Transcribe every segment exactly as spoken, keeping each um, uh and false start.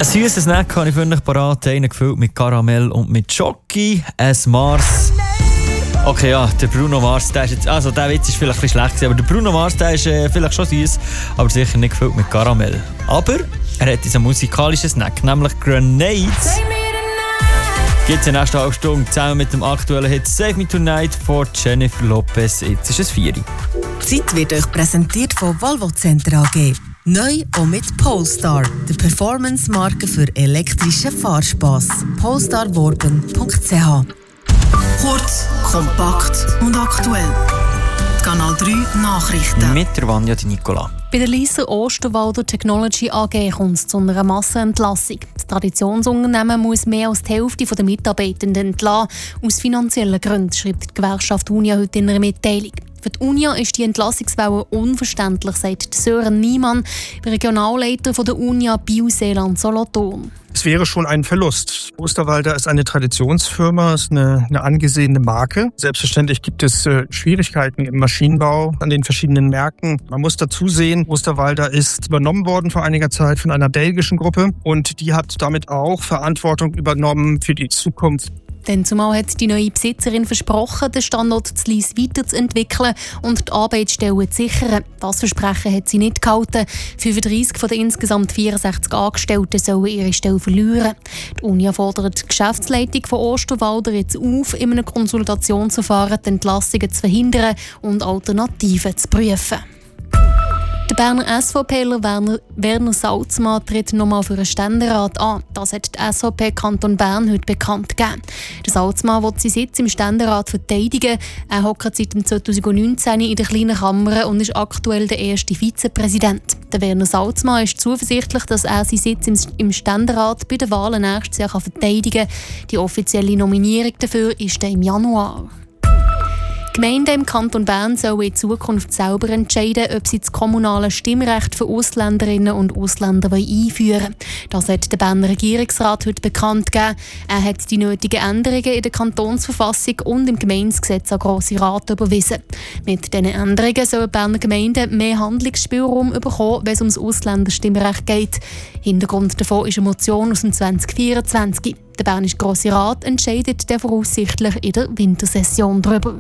Ein süßes Snack habe ich für euch parat, einen gefüllt mit Karamell und mit Schoki, ein Mars. Okay, ja, der Bruno Mars, der ist jetzt, also der Witz ist vielleicht ein bisschen schlecht gewesen, aber der Bruno Mars, der ist äh, vielleicht schon süß, aber sicher nicht gefüllt mit Karamell. Aber er hat diesen musikalischen Snack, nämlich Grenades. Gibt es in der nächsten halben Stunde zusammen mit dem aktuellen Hit Save Me Tonight von Jennifer Lopez. Jetzt ist es vier Uhr. Die Zeit wird euch präsentiert von Volvo Center A G. Neu auch mit Polestar, der Performance-Marke für elektrischen Fahrspass. polestar worben punkt c h. Kurz, kompakt und aktuell. Kanal drei Nachrichten. Mit der Vanja Di Nicola. Bei der Lysser Osterwalder Technology A G kommt es zu einer Massenentlassung. Das Traditionsunternehmen muss mehr als die Hälfte der Mitarbeitenden entlassen. Aus finanziellen Gründen, schreibt die Gewerkschaft Unia heute in einer Mitteilung. Für die Unia ist die Entlassungswelle unverständlich, sagt Sören Niemann, Regionalleiter der Unia Biel-Seeland-Solothurn. Es wäre schon ein Verlust. Osterwalder ist eine Traditionsfirma, ist eine, eine angesehene Marke. Selbstverständlich gibt es äh, Schwierigkeiten im Maschinenbau an den verschiedenen Märkten. Man muss dazu sehen, Osterwalder ist übernommen worden vor einiger Zeit von einer belgischen Gruppe und die hat damit auch Verantwortung übernommen für die Zukunft. Denn zumal hat die neue Besitzerin versprochen, den Standort zu Lyss weiterzuentwickeln und die Arbeitsstellen zu sichern. Das Versprechen hat sie nicht gehalten. fünfunddreissig von den insgesamt vierundsechzig Angestellten sollen ihre Stelle verlieren. Die Unia fordert die Geschäftsleitung von Osterwalder jetzt auf, in einem Konsultationsverfahren die Entlassungen zu verhindern und Alternativen zu prüfen. Der Berner SVPler Werner, Werner Salzmann tritt nochmal für einen Ständerat an. Das hat die S V P Kanton Bern heute bekannt gegeben. Der Salzmann will seinen Sitz im Ständerat verteidigen. Er hockt seit zweitausendneunzehn in der kleinen Kammer und ist aktuell der erste Vizepräsident. Der Werner Salzmann ist zuversichtlich, dass er seinen Sitz im Ständerat bei den Wahlen nächstes Jahr verteidigen kann. Die offizielle Nominierung dafür ist dann im Januar. Die Gemeinden im Kanton Bern sollen in Zukunft selber entscheiden, ob sie das kommunale Stimmrecht für Ausländerinnen und Ausländer einführen wollen. Das hat der Berner Regierungsrat heute bekannt gegeben. Er hat die nötigen Änderungen in der Kantonsverfassung und im Gemeindegesetz an den Grossen Rat überwiesen. Mit diesen Änderungen sollen die Berner Gemeinden mehr Handlungsspielraum bekommen, wenn es um das Ausländerstimmrecht geht. Hintergrund davon ist eine Motion aus dem zwanzig vierundzwanzig. Der Bernische Grosse Rat entscheidet dann voraussichtlich in der Wintersession darüber.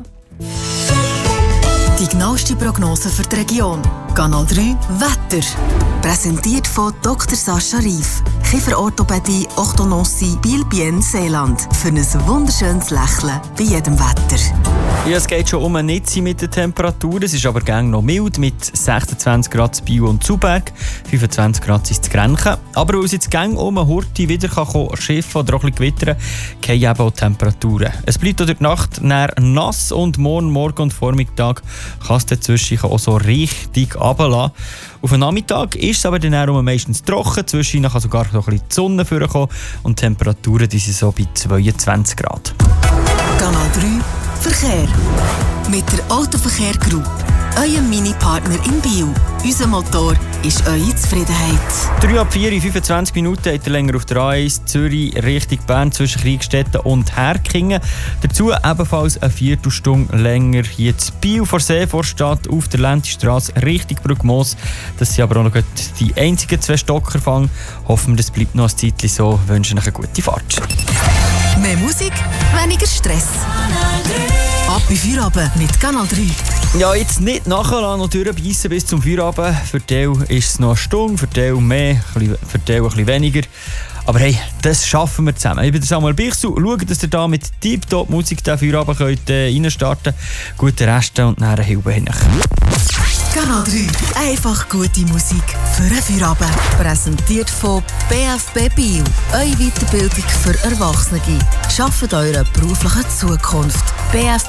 Die genaueste Prognose für die Region. Kanal drei Wetter. Präsentiert von Doktor Sascha Rief. Kieferorthopädie, Orthodontie, Biel-Bienne-Seeland. Für ein wunderschönes Lächeln bei jedem Wetter. Ja, es geht schon um eine Hitze mit den Temperaturen. Es ist aber gäng noch mild mit sechsundzwanzig Grad in Biel und Zuberg, fünfundzwanzig Grad in Grenchen. Aber weil es jetzt gäng um eine Hurti wieder kann schiffen oder auch ein bisschen gewittern, fallen eben auch die Temperaturen. Es bleibt durch die Nacht nass und morgen, morgen und Vormittag kann es dazwischen auch so richtig runterlassen. Auf den Nachmittag ist es aber dann meistens trocken, zwischen kann sogar so ein bisschen die Sonne vorkommen und die Temperaturen die sind so bei zweiundzwanzig Grad. Kanal drei Verkehr. Mit der Autoverkehr Group, eurem Mini-Partner in Biel. Unser Motor ist eure Zufriedenheit. drei ab vier, fünfundzwanzig Minuten hat er länger auf der A eins Zürich Richtung Bern zwischen Kriegstetten und Herkingen. Dazu ebenfalls eine Viertelstunde länger hier zu Biel vor Seevorstadt auf der Lentistrasse Richtung Brückmoos. Das sind aber auch noch die einzigen zwei Stockerfang. Hoffen wir, das bleibt noch ein Zeitchen so. Wünschen euch eine gute Fahrt. Mehr Musik, weniger Stress. Ab bei Feierabend mit Kanal drei. Ja, jetzt nicht nachlassen und durchbeissen bis zum Feierabend. Für Teil ist es noch eine Stunde, für Teil mehr, für Teil ein bisschen weniger. Aber hey, das schaffen wir zusammen. Ich bin Samuel Bichsel. Schaut, dass ihr da mit Tip-Top-Musik den Feierabend könnt, äh, reinstarten könnt. Gute Reste und nachher Hilfe hin. Kanal drei. Einfach gute Musik für einen Feierabend. Präsentiert von B F B Biel. Eure Weiterbildung für Erwachsene. Schafft eure berufliche Zukunft. B F